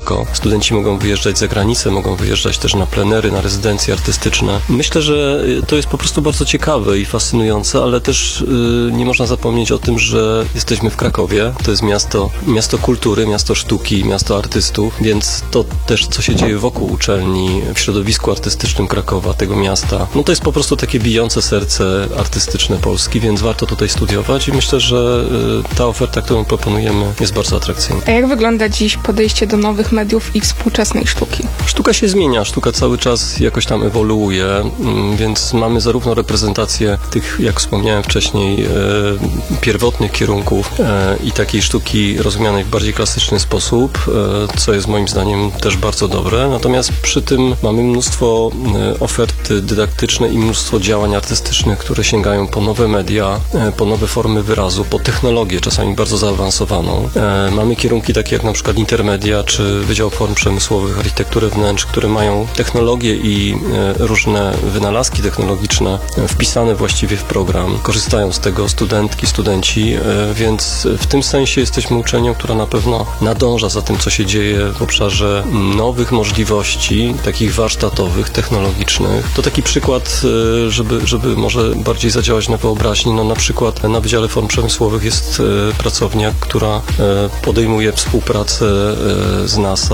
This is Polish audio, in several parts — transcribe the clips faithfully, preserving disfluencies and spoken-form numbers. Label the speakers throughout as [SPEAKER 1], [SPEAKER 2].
[SPEAKER 1] daleko. Studenci mogą wyjeżdżać za granicę, mogą wyjeżdżać też na plenery, na rezydencje artystyczne. Myślę, że to jest po prostu bardzo ciekawe i fascynujące, ale też yy, nie można zapomnieć o tym, że jesteśmy w Krakowie. To jest miasto, miasto kultury, miasto sztuki, miasto artystów, więc to też, co się dzieje wokół uczelni, w środowisku artystycznym Krakowa, tego miasta, no to jest po prostu takie bijące serce artystyczne Polski, więc warto tutaj studiować i myślę, że yy, ta oferta, którą proponujemy, jest bardzo atrakcyjna.
[SPEAKER 2] A jak wygląda dziś podejście do nowych mediów i współczesnej sztuki?
[SPEAKER 1] Sztuka się zmienia, sztuka cały czas jakoś tam ewoluuje, więc mamy zarówno reprezentację tych, jak wspomniałem wcześniej, e, pierwotnych kierunków e, i takiej sztuki rozumianej w bardziej klasyczny sposób, e, co jest moim zdaniem też bardzo dobre. Natomiast przy tym mamy mnóstwo e, ofert dydaktyczne i mnóstwo działań artystycznych, które sięgają po nowe media, e, po nowe formy wyrazu, po technologię, czasami bardzo zaawansowaną. E, mamy kierunki takie jak na przykład intermedia, czy Wydział Form Przemysłowych, Architektury Wnętrz, które mają technologie i e, różne wynalazki technologiczne wpisane właściwie w program. Korzystają z tego studentki, studenci, e, więc w tym sensie jesteśmy uczelnią, która na pewno nadąża za tym, co się dzieje w obszarze nowych możliwości, takich warsztatowych, technologicznych. To taki przykład, e, żeby, żeby może bardziej zadziałać na wyobraźni. No, na przykład na Wydziale Form Przemysłowych jest e, pracownia, która e, podejmuje współpracę e, z NASA.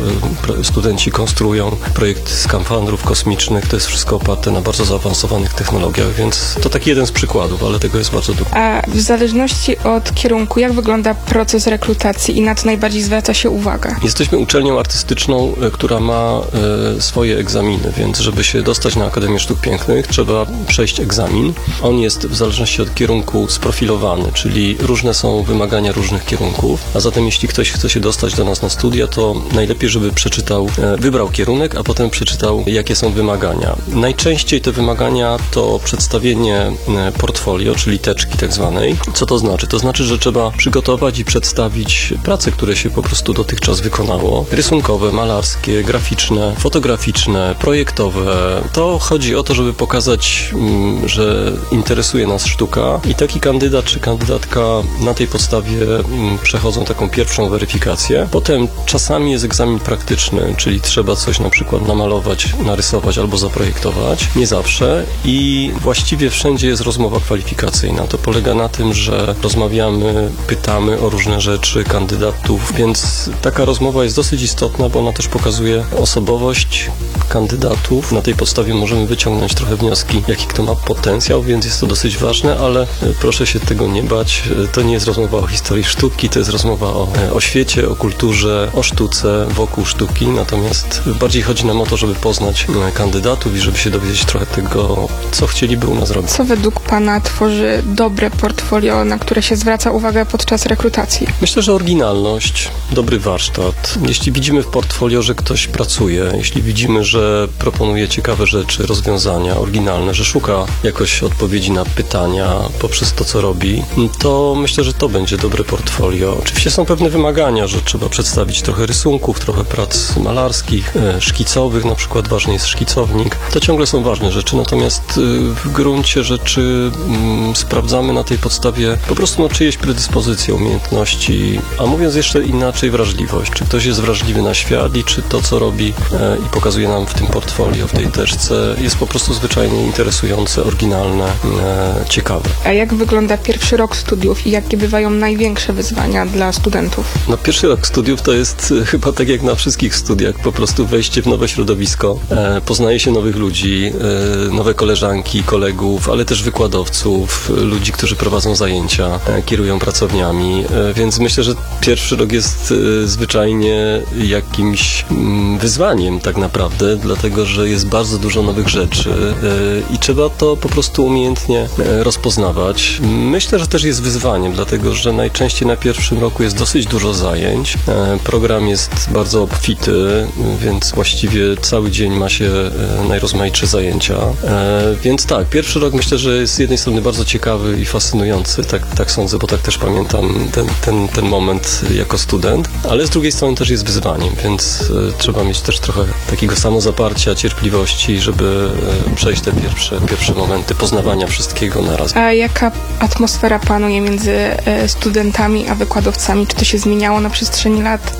[SPEAKER 1] E, studenci konstruują projekt skafandrów kosmicznych. To jest wszystko oparte na bardzo zaawansowanych technologiach, więc to taki jeden z przykładów, ale tego jest bardzo dużo.
[SPEAKER 2] A w zależności od kierunku, jak wygląda proces rekrutacji i na co najbardziej zwraca się uwaga?
[SPEAKER 1] Jesteśmy uczelnią artystyczną, która ma e, swoje egzaminy, więc żeby się dostać na Akademię Sztuk Pięknych, trzeba przejść egzamin. On jest w zależności od kierunku sprofilowany, czyli różne są wymagania różnych kierunków, a zatem jeśli ktoś chce się dostać do nas na studia, to najlepiej, żeby przeczytał, e, wybrał kierunek, a potem przeczytał, jakie są wymagania. Najczęściej te wymagania to przedstawienie e, portfolio, czyli teczki tak zwanej. Co to znaczy? To znaczy, że trzeba przygotować i przedstawić prace, które się po prostu dotychczas wykonało. Rysunkowe, malarskie, graficzne, fotograficzne, projektowe. To chodzi o to, żeby pokazać, m, że interesuje nas sztuka i taki kandydat czy kandydatka na tej podstawie m, przechodzą taką pierwszą weryfikację. Potem czasami jest egzamin praktyczny, czyli trzeba coś na przykład namalować, narysować albo zaprojektować. Nie zawsze i właściwie wszędzie jest rozmowa kwalifikacyjna. To polega na tym, że rozmawiamy, pytamy o różne rzeczy kandydatów, więc taka rozmowa jest dosyć istotna, bo ona też pokazuje osobowość kandydatów. Na tej podstawie możemy wyciągnąć trochę wnioski, jaki kto ma potencjał, więc jest to dosyć ważne, ale proszę się tego nie bać. To nie jest rozmowa o historii sztuki, to jest rozmowa o, o świecie, o kulturze, o sztuce, wokół sztuki, natomiast bardziej chodzi nam o to, żeby poznać kandydatów i żeby się dowiedzieć trochę tego, co chcieliby u nas robić.
[SPEAKER 2] Co według Pana tworzy dobre portfolio, na które się zwraca uwagę podczas rekrutacji?
[SPEAKER 1] Myślę, że oryginalność, dobry warsztat. Jeśli widzimy w portfolio, że ktoś pracuje, jeśli widzimy, że proponuje ciekawe rzeczy, rozwiązania oryginalne, że szuka jakoś odpowiedzi na pytania poprzez to, co robi, to myślę, że to będzie dobre portfolio. Oczywiście są pewne wymagania, że trzeba przedstawić trochę rysunków, trochę prac malarskich, szkicowych, na przykład ważny jest szkicownik. To ciągle są ważne rzeczy, natomiast w gruncie rzeczy mm, sprawdzamy na tej podstawie po prostu no, czyjeś predyspozycje, umiejętności, a mówiąc jeszcze inaczej, wrażliwość. Czy ktoś jest wrażliwy na świat i czy to, co robi e, i pokazuje nam w tym portfolio, w tej teczce, jest po prostu zwyczajnie interesujące, oryginalne, e, ciekawe.
[SPEAKER 2] A jak wygląda pierwszy rok studiów i jakie bywają największe wyzwania dla studentów?
[SPEAKER 1] No pierwszy rok studiów to jest e, chyba tak jak na wszystkich studiach, po prostu wejście w nowe środowisko, e, poznaje się nowych ludzi, e, nowe koleżanki, kolegów, ale też wykładowców, ludzi, którzy prowadzą zajęcia, e, kierują pracowniami, e, więc myślę, że pierwszy rok jest e, zwyczajnie jakimś mm, wyzwaniem tak naprawdę, dlatego, że jest bardzo dużo nowych rzeczy e, i trzeba to po prostu umiejętnie e, rozpoznawać. Myślę, że też jest wyzwaniem, dlatego, że najczęściej na pierwszym roku jest dosyć dużo zajęć. E, program jest bardzo obfity, więc właściwie cały dzień ma się e, najrozmaitsze zajęcia. E, więc tak, pierwszy rok myślę, że jest z jednej strony bardzo ciekawy i fascynujący, tak, tak sądzę, bo tak też pamiętam ten, ten, ten moment jako student, ale z drugiej strony też jest wyzwaniem, więc e, trzeba mieć też trochę takiego samozaparcia, cierpliwości, żeby e, przejść te pierwsze, pierwsze momenty poznawania wszystkiego na raz.
[SPEAKER 2] A jaka atmosfera panuje między e, studentami a wykładowcami? Czy to się zmieniało na przestrzeni lat?
[SPEAKER 1] Mam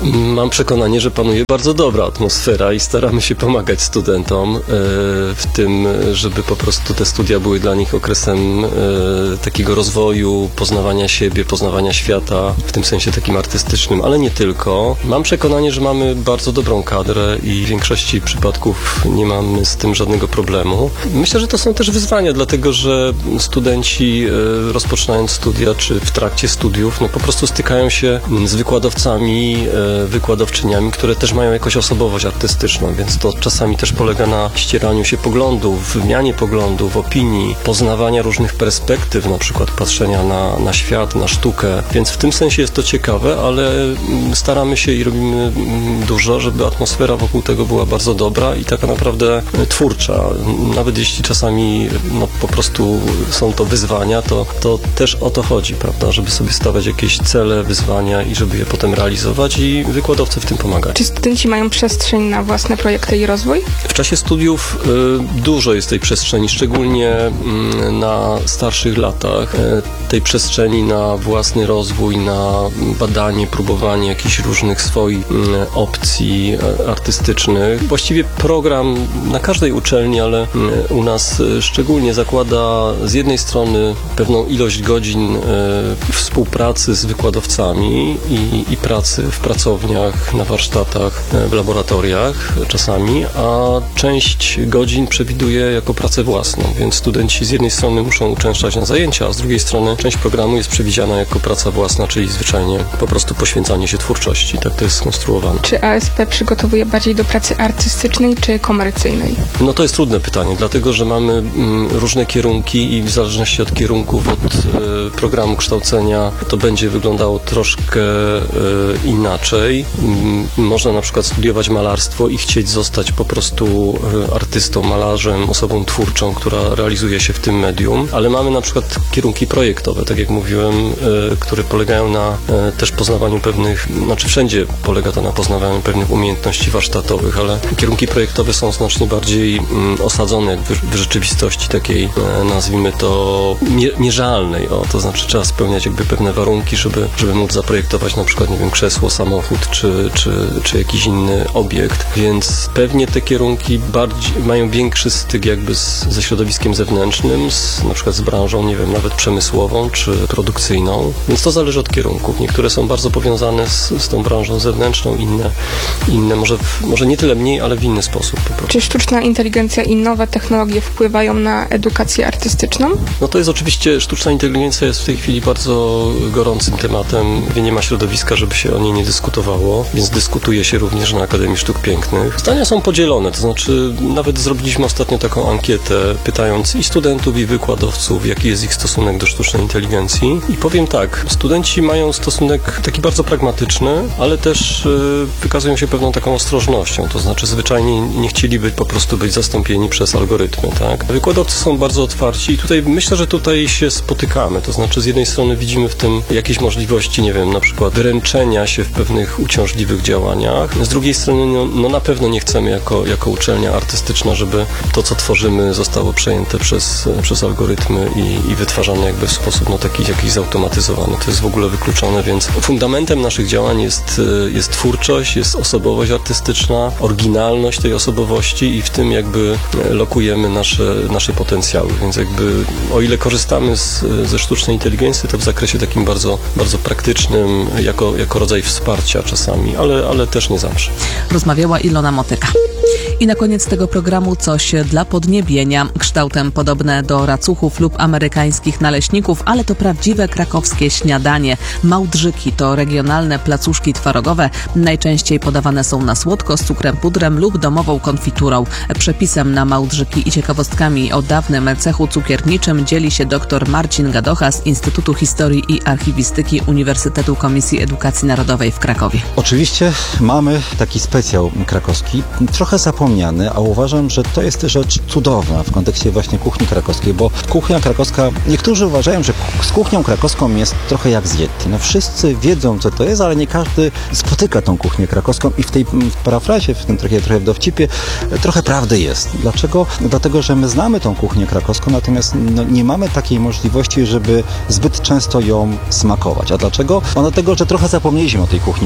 [SPEAKER 1] mam przekonanie, że panuje bardzo dobra atmosfera i staramy się pomagać studentom w tym, żeby po prostu te studia były dla nich okresem takiego rozwoju, poznawania siebie, poznawania świata, w tym sensie takim artystycznym, ale nie tylko. Mam przekonanie, że mamy bardzo dobrą kadrę i w większości przypadków nie mamy z tym żadnego problemu. Myślę, że to są też wyzwania, dlatego że studenci rozpoczynając studia, czy w trakcie studiów, no po prostu stykają się z wykładowcami, wykładowczyniami, które też mają jakąś osobowość artystyczną, więc to czasami też polega na ścieraniu się poglądów, wymianie poglądów, opinii, poznawania różnych perspektyw, na przykład patrzenia na, na świat, na sztukę, więc w tym sensie jest to ciekawe, ale staramy się i robimy dużo, żeby atmosfera wokół tego była bardzo dobra i taka naprawdę twórcza. Nawet jeśli czasami no, po prostu są to wyzwania, to, to też o to chodzi, prawda, żeby sobie stawiać jakieś cele, wyzwania i żeby je potem realizować i wykładowcy w tym pomagają.
[SPEAKER 2] Czy studenci mają przestrzeń na własne projekty i rozwój?
[SPEAKER 1] W czasie studiów y, dużo jest tej przestrzeni, szczególnie y, na starszych latach. Y, tej przestrzeni na własny rozwój, na badanie, próbowanie jakichś różnych swoich y, opcji y, artystycznych. Właściwie program na każdej uczelni, ale y, u nas y, szczególnie zakłada z jednej strony pewną ilość godzin y, współpracy z wykładowcami i, i pracy w pracowniach, na warsztatach, y, w laboratoriach czasami, a część godzin przewiduje jako pracę własną, więc studenci z jednej strony muszą uczęszczać na zajęcia, a z drugiej strony część programu jest przewidziana jako praca własna, czyli zwyczajnie po prostu poświęcanie się twórczości. Tak to jest skonstruowane.
[SPEAKER 2] Czy A S P przygotowuje bardziej do pracy artystycznej czy komercyjnej?
[SPEAKER 1] No to jest trudne pytanie, dlatego że mamy mm, różne kierunki i w zależności od kierunków, od y, programu kształcenia to będzie wyglądało troszkę y, inaczej. Y, można na przykład studiować malarstwo i chcieć zostać po prostu artystą, malarzem, osobą twórczą, która realizuje się w tym medium, ale mamy na przykład kierunki projektowe, tak jak mówiłem, które polegają na też poznawaniu pewnych, znaczy wszędzie polega to na poznawaniu pewnych umiejętności warsztatowych, ale kierunki projektowe są znacznie bardziej osadzone w rzeczywistości takiej, nazwijmy to, mierzalnej, o, to znaczy trzeba spełniać jakby pewne warunki, żeby, żeby móc zaprojektować na przykład, nie wiem, krzesło, samochód, czy, czy, czy jakiś inny obiekt, więc pewnie te kierunki bardziej, mają większy styk jakby z, ze środowiskiem zewnętrznym, z, na przykład z branżą, nie wiem, nawet przemysłową czy produkcyjną, więc to zależy od kierunków. Niektóre są bardzo powiązane z, z tą branżą zewnętrzną, inne, inne może, w, może nie tyle mniej, ale w inny sposób po prostu.
[SPEAKER 2] Czy sztuczna inteligencja i nowe technologie wpływają na edukację artystyczną?
[SPEAKER 1] No to jest oczywiście, sztuczna inteligencja jest w tej chwili bardzo gorącym tematem, nie ma środowiska, żeby się o niej nie dyskutowało, więc dyskutuje się również na Akademii Sztuk Pięknych. Zdania są podzielone, to znaczy nawet zrobiliśmy ostatnio taką ankietę, pytając i studentów, i wykładowców, jaki jest ich stosunek do sztucznej inteligencji. I powiem tak, studenci mają stosunek taki bardzo pragmatyczny, ale też y, wykazują się pewną taką ostrożnością, to znaczy zwyczajnie nie chcieliby po prostu być zastąpieni przez algorytmy, tak? Wykładowcy są bardzo otwarci i tutaj myślę, że tutaj się spotykamy, to znaczy z jednej strony widzimy w tym jakieś możliwości, nie wiem, na przykład wyręczenia się w pewnych uciążliwych działaniach, z drugiej strony no, no na pewno nie chcemy jako, jako uczelnia artystyczna, żeby to, co tworzymy, zostało przejęte przez, przez algorytmy i, i wytwarzane jakby w sposób no, taki jakiś zautomatyzowany. To jest w ogóle wykluczone, więc fundamentem naszych działań jest, jest twórczość, jest osobowość artystyczna, oryginalność tej osobowości i w tym jakby lokujemy nasze, nasze potencjały. Więc jakby o ile korzystamy z, ze sztucznej inteligencji, to w zakresie takim bardzo, bardzo praktycznym, jako, jako rodzaj wsparcia czasami, ale, ale też nie zawsze.
[SPEAKER 3] Rozmawiała Ilona Motyka. I na koniec tego programu coś dla podniebienia. Kształtem podobne do racuchów lub amerykańskich naleśników, ale to prawdziwe krakowskie śniadanie. Małdrzyki to regionalne placuszki twarogowe. Najczęściej podawane są na słodko z cukrem pudrem lub domową konfiturą. Przepisem na małdrzyki i ciekawostkami o dawnym cechu cukierniczym dzieli się dr Marcin Gadocha z Instytutu Historii i Archiwistyki Uniwersytetu Komisji Edukacji Narodowej w Krakowie.
[SPEAKER 4] Oczywiście mamy taki specjał krakowski, trochę zapomniany, a uważam, że to jest rzecz cudowna w kontekście właśnie kuchni krakowskiej, bo kuchnia krakowska, niektórzy uważają, że z kuchnią krakowską jest trochę jak z Yeti. No wszyscy wiedzą, co to jest, ale nie każdy spotyka tą kuchnię krakowską i w tej w parafrazie, w tym trochę, trochę w dowcipie, trochę prawdy jest. Dlaczego? Dlatego, że my znamy tą kuchnię krakowską, natomiast no, nie mamy takiej możliwości, żeby zbyt często ją smakować. A dlaczego? No dlatego, że trochę zapomnieliśmy o tej kuchni krakowej.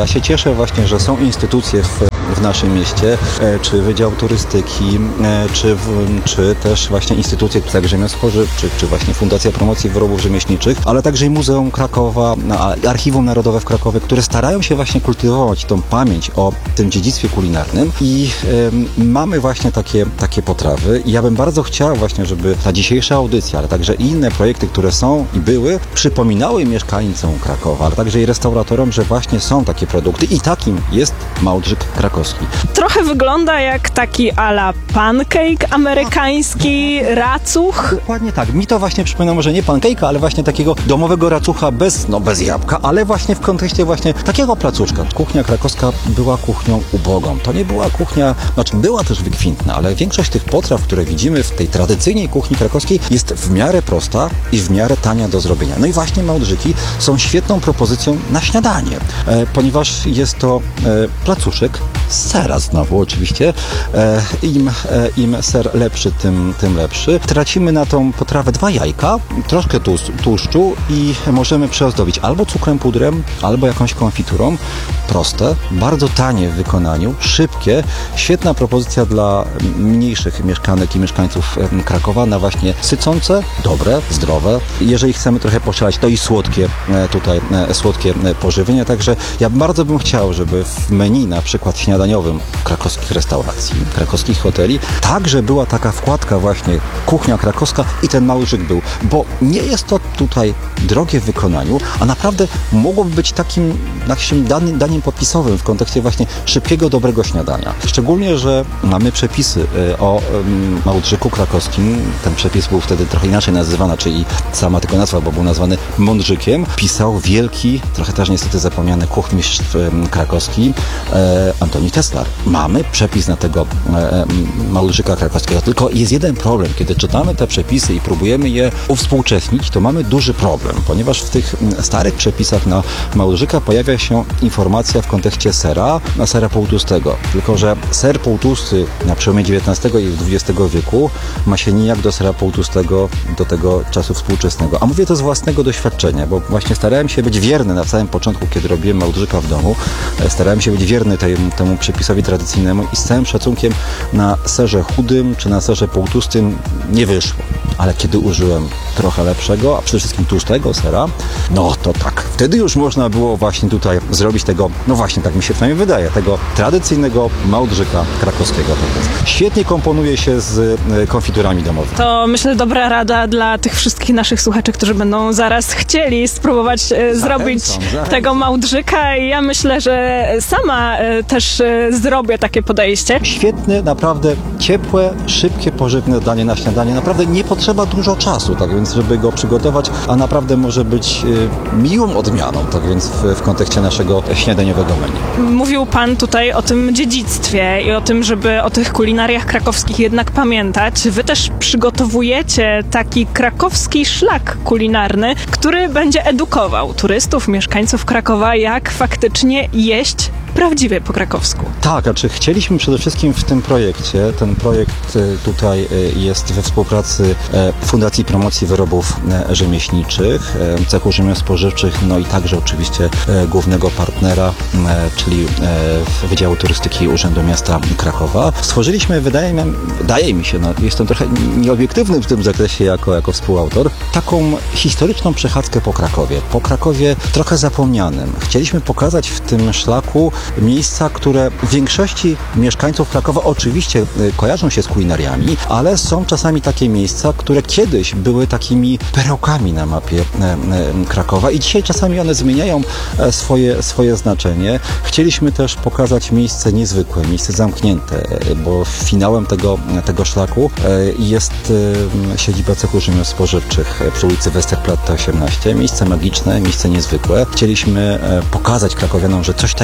[SPEAKER 4] Ja się cieszę właśnie, że są instytucje w, w naszym mieście, e, czy Wydział Turystyki, e, czy, w, czy też właśnie instytucje tutaj rzemiosł spożywczych, czy właśnie Fundacja Promocji Wyrobów Rzemieślniczych, ale także i Muzeum Krakowa, a, Archiwum Narodowe w Krakowie, które starają się właśnie kultywować tą pamięć o tym dziedzictwie kulinarnym i e, mamy właśnie takie, takie potrawy. I ja bym bardzo chciał właśnie, żeby ta dzisiejsza audycja, ale także i inne projekty, które są i były, przypominały mieszkańcom Krakowa, ale także i restauratorom, że właśnie są takie produkty i takim jest małdrzyk krakowski.
[SPEAKER 5] Trochę wygląda jak taki a la pancake amerykański, racuch.
[SPEAKER 4] Dokładnie tak. Mi to właśnie przypomina może nie pancake'a, ale właśnie takiego domowego racucha bez, no bez jabłka, ale właśnie w kontekście właśnie takiego placuszka. Kuchnia krakowska była kuchnią ubogą. To nie była kuchnia, znaczy była też wykwintna, ale większość tych potraw, które widzimy w tej tradycyjnej kuchni krakowskiej jest w miarę prosta i w miarę tania do zrobienia. No i właśnie małdrzyki są świetną propozycją na śniadanie, e, ponieważ jest to e, placuszek z sera znowu oczywiście. E, im, e, Im ser lepszy, tym, tym lepszy. Tracimy na tą potrawę dwa jajka, troszkę tłuszczu, tłuszczu i możemy przeozdobić albo cukrem pudrem, albo jakąś konfiturą. Proste, bardzo tanie w wykonaniu, szybkie, świetna propozycja dla mniejszych mieszkanek i mieszkańców Krakowa na właśnie sycące, dobre, zdrowe. Jeżeli chcemy trochę poszaleć, to i słodkie tutaj, słodkie pożywienie. Także ja bardzo bym chciał, żeby w menu na przykład śniadaniowym krakowskich restauracji, krakowskich hoteli, także była taka wkładka właśnie kuchnia krakowska i ten małdrzyk był, bo nie jest to tutaj drogie w wykonaniu, a naprawdę mogłoby być takim naszym daniem, daniem popisowym w kontekście właśnie szybkiego, dobrego śniadania. Szczególnie, że mamy przepisy o małdrzyku krakowskim. Ten przepis był wtedy trochę inaczej nazywany, czyli sama tylko nazwa, bo był nazwany mądrzykiem. Pisał wielki, trochę też niestety zapomniany kuchmistrz krakowski e, Antoni Teslar. Mamy przepis na tego e, małdrzyka krakowskiego, tylko jest jeden problem. Kiedy czytamy te przepisy i próbujemy je uwspółcześnić, to mamy duży problem, ponieważ w tych starych przepisach na małdrzyka pojawia się informacja w kontekście sera, na sera półtłustego. Tylko że ser półtłusty na przełomie dziewiętnastego i dwudziestego wieku ma się nijak do sera półtłustego do tego czasu współczesnego. A mówię to z własnego doświadczenia, bo właśnie starałem się być wierny na samym początku, kiedy robiłem małdrzyka w domu. Starałem się być wierny tej, temu przepisowi tradycyjnemu i z całym szacunkiem na serze chudym czy na serze półtłustym nie wyszło. Ale kiedy użyłem trochę lepszego, a przede wszystkim tłustego sera, no to tak, wtedy już można było właśnie tutaj zrobić tego, no właśnie, tak mi się przynajmniej wydaje, tego tradycyjnego małdrzyka krakowskiego. Świetnie komponuje się z konfiturami domowymi.
[SPEAKER 5] To myślę dobra rada dla tych wszystkich naszych słuchaczy, którzy będą zaraz chcieli spróbować e, zrobić
[SPEAKER 4] zachęcam.
[SPEAKER 5] tego małdrzyka i ja myślę, że sama e, też e, zrobię takie podejście.
[SPEAKER 4] Świetne, naprawdę ciepłe, szybkie, pożywne danie na śniadanie. Naprawdę nie potrzeba dużo czasu, tak więc, żeby go przygotować, a naprawdę może być y, miłą odmianą, tak więc w, w kontekście naszego śniadaniowego menu.
[SPEAKER 5] Mówił Pan tutaj o tym dziedzictwie i o tym, żeby o tych kulinariach krakowskich jednak pamiętać. Wy też przygotowujecie taki krakowski szlak kulinarny, który będzie edukował turystów, mieszkańców Krakowa, jak faktycznie jeść prawdziwie po krakowsku.
[SPEAKER 4] Tak, a czy chcieliśmy przede wszystkim w tym projekcie, ten projekt tutaj jest we współpracy Fundacji Promocji Wyrobów Rzemieślniczych, Cechu Rzemiosł Spożywczych, no i także oczywiście głównego partnera, czyli Wydziału Turystyki Urzędu Miasta Krakowa. Stworzyliśmy, wydaje mi, wydaje mi się, no, jestem trochę nieobiektywny w tym zakresie jako, jako współautor, taką historyczną przechadzkę po Krakowie. Po Krakowie trochę zapomnianym. Chcieliśmy pokazać w tym szlaku miejsca, które w większości mieszkańców Krakowa oczywiście kojarzą się z kulinariami, ale są czasami takie miejsca, które kiedyś były takimi perełkami na mapie Krakowa i dzisiaj czasami one zmieniają swoje, swoje znaczenie. Chcieliśmy też pokazać miejsce niezwykłe, miejsce zamknięte, bo finałem tego, tego szlaku jest siedziba Cechu Rzemiosł Spożywczych przy ulicy Westerplatte osiemnaście. Miejsce magiczne, miejsce niezwykłe. Chcieliśmy pokazać krakowianom, że coś takiego jest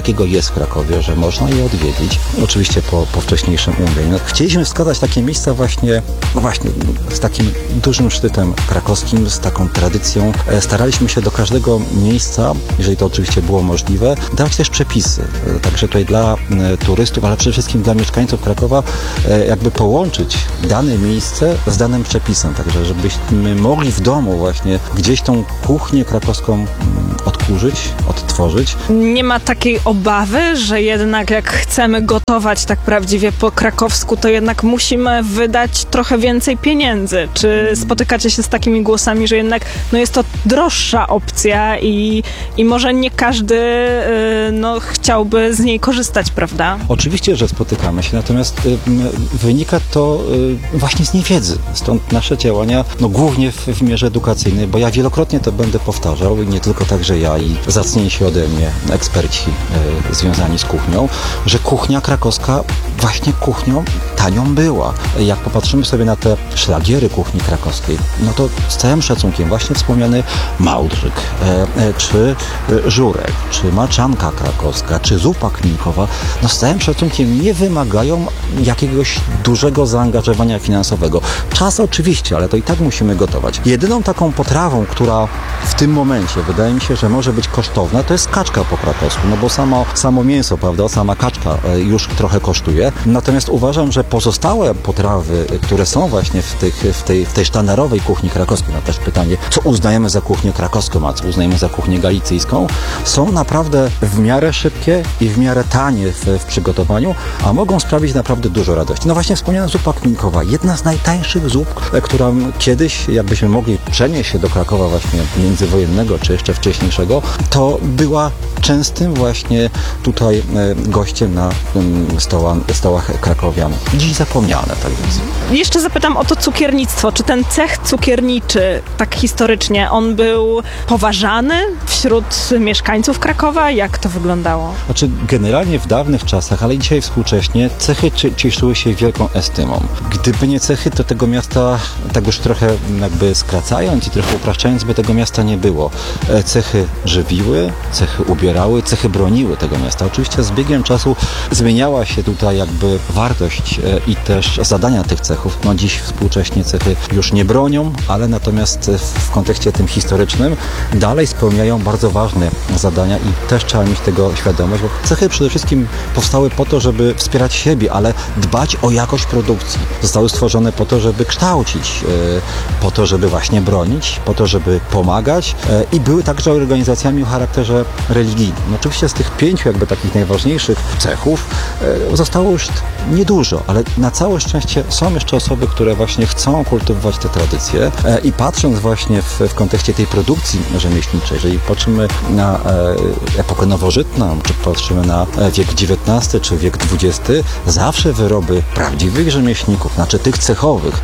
[SPEAKER 4] jest w Krakowie, że można je odwiedzić, oczywiście po, po wcześniejszym umówieniu. No, chcieliśmy wskazać takie miejsca właśnie, no właśnie, z takim dużym szczytem krakowskim, z taką tradycją. E, staraliśmy się do każdego miejsca, jeżeli to oczywiście było możliwe, dawać też przepisy. E, także tutaj dla e, turystów, ale przede wszystkim dla mieszkańców Krakowa e, jakby połączyć dane miejsce z danym przepisem, także żebyśmy mogli w domu właśnie gdzieś tą kuchnię krakowską mm, odkurzyć, odtworzyć.
[SPEAKER 5] Nie ma takiej obawy, że jednak jak chcemy gotować tak prawdziwie po krakowsku, to jednak musimy wydać trochę więcej pieniędzy. Czy spotykacie się z takimi głosami, że jednak no jest to droższa opcja i, i może nie każdy yy, no, chciałby z niej korzystać, prawda?
[SPEAKER 4] Oczywiście, że spotykamy się, natomiast y, wynika to y, właśnie z niewiedzy. Stąd nasze działania, no głównie w, w wymiarze edukacyjnej, bo ja wielokrotnie to będę powtarzał i nie tylko także ja i zacniejsi ode mnie eksperci y, związani z kuchnią, że kuchnia krakowska właśnie kuchnią tanią była. Jak popatrzymy sobie na te szlagiery kuchni krakowskiej, no to z całym szacunkiem właśnie wspomniany małdrzyk, e, e, czy e, żurek, czy maczanka krakowska, czy zupa kminkowa, no z całym szacunkiem nie wymagają jakiegoś dużego zaangażowania finansowego. Czas oczywiście, ale to i tak musimy gotować. Jedyną taką potrawą, która w tym momencie wydaje mi się, że może być kosztowna, to jest kaczka po krakowsku, no bo samo, samo mięso, prawda, sama kaczka e, już trochę kosztuje. Natomiast uważam, że pozostałe potrawy, które są właśnie w, tych, w, tej, w tej sztandarowej kuchni krakowskiej, no też pytanie, co uznajemy za kuchnię krakowską, a co uznajemy za kuchnię galicyjską, są naprawdę w miarę szybkie i w miarę tanie w, w przygotowaniu, a mogą sprawić naprawdę dużo radości. No właśnie wspomniana zupa kminkowa, jedna z najtańszych zup, która kiedyś, jakbyśmy mogli przenieść się do Krakowa właśnie międzywojennego, czy jeszcze wcześniejszego, to była częstym właśnie tutaj gościem na stoła, stołach krakowian. Dziś zapomniane, tak więc.
[SPEAKER 5] Jeszcze zapytam o to cukiernictwo. Czy ten cech cukierniczy, tak historycznie, on był poważany wśród mieszkańców Krakowa? Jak to wyglądało?
[SPEAKER 4] Znaczy, generalnie w dawnych czasach, ale i dzisiaj współcześnie, cechy cieszyły się wielką estymą. Gdyby nie cechy, to tego miasta, tak już trochę jakby skracając i trochę upraszczając, by tego miasta nie było. Cechy żywiły, cechy ubierały, cechy broniły tego miasta. Oczywiście z biegiem czasu zmieniała się tutaj jakby wartość i też zadania tych cechów. No dziś współcześnie cechy już nie bronią, ale natomiast w kontekście tym historycznym dalej spełniają bardzo ważne zadania i też trzeba mieć tego świadomość, bo cechy przede wszystkim powstały po to, żeby wspierać siebie, ale dbać o jakość produkcji. Zostały stworzone po to, żeby kształcić, po to, żeby właśnie bronić, po to, żeby pomagać i były także organizacjami o charakterze religijnym. No oczywiście z tych pięciu jakby takich najważniejszych cechów zostało już niedużo, ale na całe szczęście są jeszcze osoby, które właśnie chcą kultywować te tradycje i patrząc właśnie w, w kontekście tej produkcji rzemieślniczej, jeżeli patrzymy na epokę nowożytną, czy patrzymy na wiek dziewiętnasty, czy wiek dwudziesty, zawsze wyroby prawdziwych rzemieślników, znaczy tych cechowych,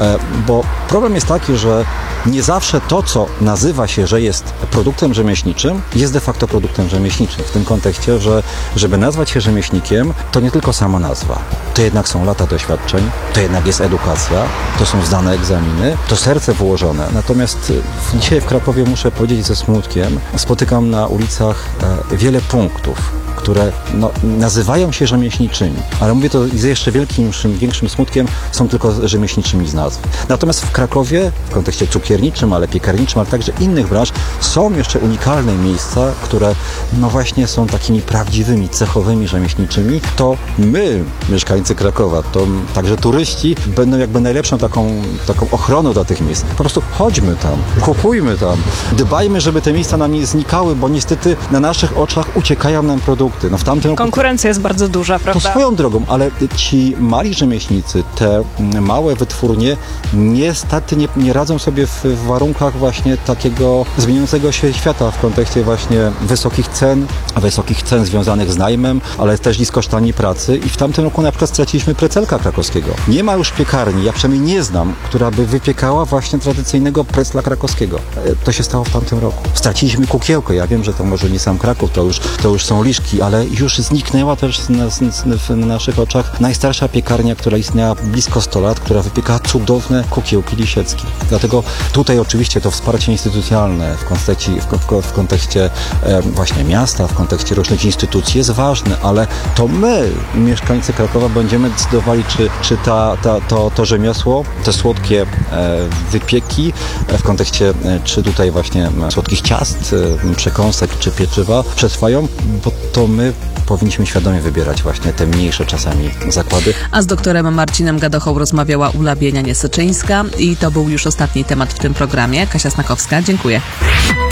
[SPEAKER 4] bo problem jest taki, że nie zawsze to, co nazywa się, że jest produktem rzemieślniczym, jest de facto produktem rzemieślniczym. W tym kontekście, że żeby nazwać się rzemieślnikiem, to nie tylko sama nazwa. To jednak są lata doświadczeń, to jednak jest edukacja, to są zdane egzaminy, to serce włożone. Natomiast dzisiaj w Krakowie, muszę powiedzieć ze smutkiem, spotykam na ulicach wiele punktów, które no, nazywają się rzemieślniczymi, ale mówię to z jeszcze wielkim, większym smutkiem, są tylko rzemieślniczymi z nazw. Natomiast w Krakowie, w kontekście cukierniczym, ale piekarniczym, ale także innych branż, są jeszcze unikalne miejsca, które no właśnie są takimi prawdziwymi, cechowymi rzemieślniczymi. To my, mieszkańcy Krakowa, to także turyści będą jakby najlepszą taką, taką ochroną dla tych miejsc. Po prostu chodźmy tam, kupujmy tam, dbajmy, żeby te miejsca nam nie znikały, bo niestety na naszych oczach uciekają nam produkty. No w tamtym roku...
[SPEAKER 5] Konkurencja jest bardzo duża, prawda?
[SPEAKER 4] To swoją drogą, ale ci mali rzemieślnicy, te małe wytwórnie niestety nie, nie radzą sobie w, w warunkach właśnie takiego zmieniającego się świata w kontekście właśnie wysokich cen, wysokich cen związanych z najmem, ale też i z kosztami pracy i w tamtym roku na przykład straciliśmy precelka krakowskiego. Nie ma już piekarni, ja przynajmniej nie znam, która by wypiekała właśnie tradycyjnego precla krakowskiego. To się stało w tamtym roku. Straciliśmy kukiełkę, ja wiem, że to może nie sam Kraków, to już, to już są liszki, I, ale już zniknęła też na, na naszych oczach najstarsza piekarnia, która istniała blisko sto lat, która wypieka cudowne kukiełki Lisieckie. Dlatego tutaj oczywiście to wsparcie instytucjonalne w kontekście, w, w kontekście e, właśnie miasta, w kontekście różnych instytucji jest ważne, ale to my, mieszkańcy Krakowa, będziemy decydowali, czy, czy ta, ta, to, to rzemiosło, te słodkie e, wypieki e, w kontekście, e, czy tutaj właśnie słodkich ciast, e, przekąsek, czy pieczywa przetrwają, bo to my powinniśmy świadomie wybierać właśnie te mniejsze czasami zakłady.
[SPEAKER 3] A z doktorem Marcinem Gadochą rozmawiała Ula Bienianie-Syczyńska i to był już ostatni temat w tym programie. Kasia Snakowska, dziękuję.